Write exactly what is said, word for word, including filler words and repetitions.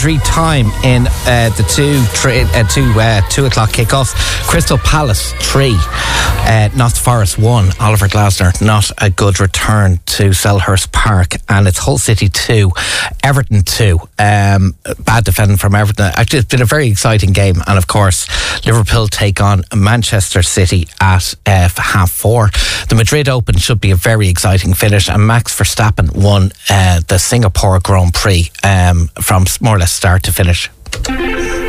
injury time in uh, the two three, uh, two uh, two o'clock kickoffs. Crystal Palace three, uh, Notts Forest one. Oliver Glasner not a good return to Selhurst Park, and it's Hull City two, Everton two. Um, bad defending from Everton. Actually, it's been a very exciting game, and of course, Liverpool take on Manchester City at uh, half four. The Madrid Open should be a very exciting finish, and Max Verstappen won uh, the Singapore Grand Prix um, from more or less start to finish.